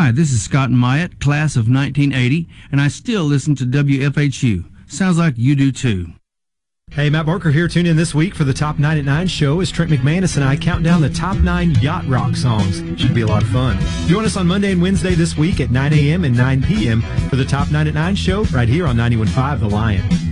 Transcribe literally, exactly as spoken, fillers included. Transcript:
Hi, this is Scott Myatt, class of nineteen eighty, and I still listen to W F H U. Sounds like you do too. Hey, Matt Barker here. Tune in this week for the Top nine at nine show as Trent McManus and I count down the top nine yacht rock songs. Should be a lot of fun. Join us on Monday and Wednesday this week at nine a.m. and nine p.m. for the Top nine at nine show right here on ninety-one point five The Lion.